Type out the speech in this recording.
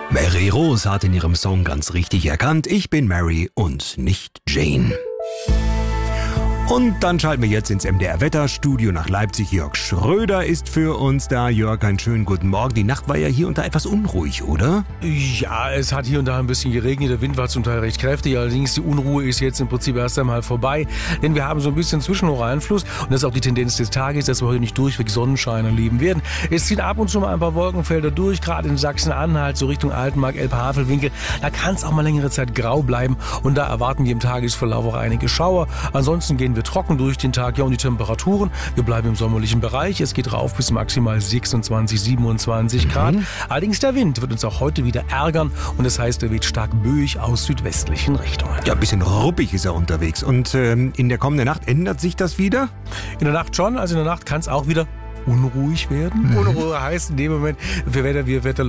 Mary Rose hat in ihrem Song ganz richtig erkannt, ich bin Mary und nicht Jane. Und dann schalten wir jetzt ins MDR-Wetterstudio nach Leipzig. Jörg Schröder ist für uns da. Jörg, einen schönen guten Morgen. Die Nacht war ja hier und da etwas unruhig, oder? Ja, es hat hier und da ein bisschen geregnet. Der Wind war zum Teil recht kräftig. Allerdings die Unruhe ist jetzt im Prinzip erst einmal vorbei. Denn wir haben so ein bisschen Zwischenhocheinfluss. Und das ist auch die Tendenz des Tages, dass wir heute nicht durchweg Sonnenschein erleben werden. Es ziehen ab und zu mal ein paar Wolkenfelder durch. Gerade in Sachsen-Anhalt, so Richtung Altenmark, Elbe-Havelwinkel. Da kann es auch mal längere Zeit grau bleiben. Und da erwarten wir im Tagesverlauf auch einige Schauer. Ansonsten gehen wir trocken durch den Tag. Ja, und die Temperaturen, wir bleiben im sommerlichen Bereich. Es geht rauf bis maximal 26, 27 Grad. Allerdings der Wind wird uns auch heute wieder ärgern. Und das heißt, er weht stark böig aus südwestlichen Richtungen. Ja, ein bisschen ruppig ist er unterwegs. Und in der kommenden Nacht ändert sich das wieder? In der Nacht schon. Also in der Nacht kann es auch wieder unruhig werden. Unruhe heißt in dem Moment, wir Wetter